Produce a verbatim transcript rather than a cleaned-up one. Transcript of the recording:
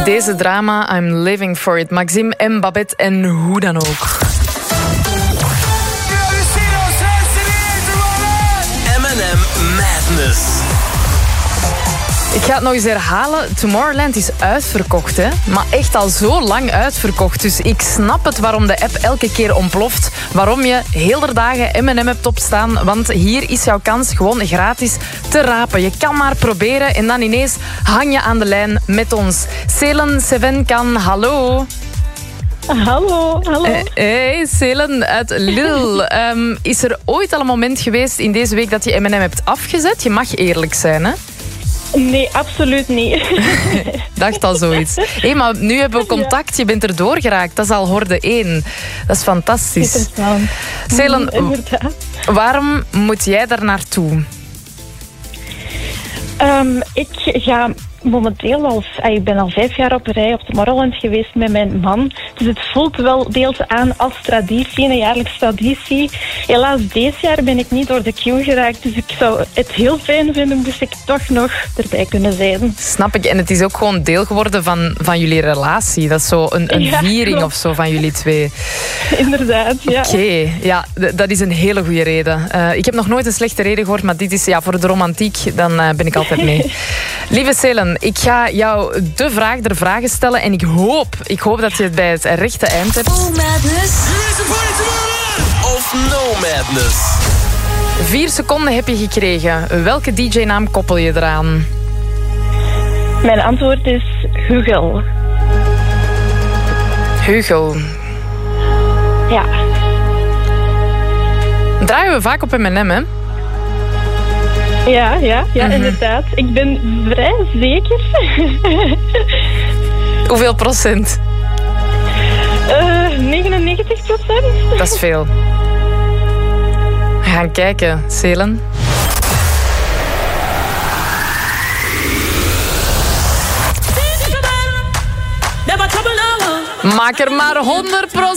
Deze drama, I'm living for it. Maxime en Babette en hoe dan ook. M en M Madness. Ik ga het nog eens herhalen. Tomorrowland is uitverkocht, hè? Maar echt al zo lang uitverkocht. Dus ik snap het waarom de app elke keer ontploft. Waarom je heel de dagen M en M hebt opstaan. Want hier is jouw kans gewoon gratis te rapen. Je kan maar proberen en dan ineens hang je aan de lijn met ons. Selen Seven kan, hallo. Hallo, hallo. Uh, hey, Selen uit Lille. Um, is er ooit al een moment geweest in deze week dat je M en M hebt afgezet? Je mag eerlijk zijn, hè? Nee, absoluut niet. Dacht al zoiets. Hey, maar nu hebben we contact. Je bent er doorgeraakt. Dat is al horde één. Dat is fantastisch. Selen, waarom moet jij daar naartoe? Um, ik ga momenteel al... Ik ben al vijf jaar op rij op Tomorrowland geweest met mijn man. Dus het voelt wel deels aan als traditie, een jaarlijkse traditie. Helaas, deze jaar ben ik niet door de queue geraakt. Dus ik zou het heel fijn vinden, moest ik toch nog erbij kunnen zijn. Snap ik. En het is ook gewoon deel geworden van, van jullie relatie. Dat is zo een, een Ja, viering klopt. of zo van jullie twee. Inderdaad, ja. Oké, okay, ja, d- dat is een hele goede reden. Uh, ik heb nog nooit een slechte reden gehoord, maar dit is ja, voor de romantiek, dan uh, ben ik altijd mee. Lieve Selen, ik ga jou de vraag der vragen stellen en ik hoop, ik hoop dat je het bij het rechte eind hebt. Oh Madness. Of No Madness. Vier seconden heb je gekregen. Welke D J-naam koppel je eraan? Mijn antwoord is Hugel. Hugel. Ja. Draaien we vaak op M en M, hè? Ja, ja, ja, Mm-hmm. inderdaad. Ik ben vrij zeker. Hoeveel procent? Uh, negenennegentig procent. Dat is veel. We gaan kijken, Selen. Maak er maar honderd procent